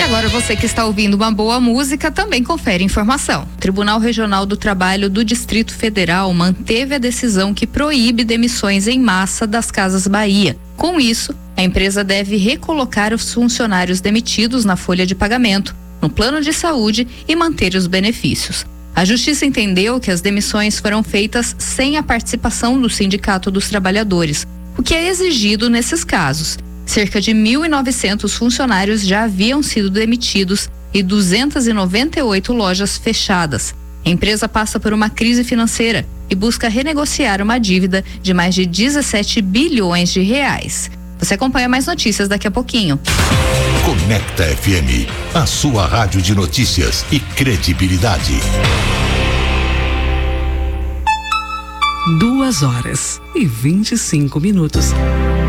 agora você que está ouvindo uma boa música também confere informação. O Tribunal Regional do Trabalho do Distrito Federal manteve a decisão que proíbe demissões em massa das Casas Bahia. Com isso, a empresa deve recolocar os funcionários demitidos na folha de pagamento, no plano de saúde e manter os benefícios. A Justiça entendeu que as demissões foram feitas sem a participação do Sindicato dos Trabalhadores, o que é exigido nesses casos. Cerca de 1.900 funcionários já haviam sido demitidos e 298 lojas fechadas. A empresa passa por uma crise financeira e busca renegociar uma dívida de mais de 17 bilhões de reais. Você acompanha mais notícias daqui a pouquinho. Conecta FM, a sua rádio de notícias e credibilidade. 2h25.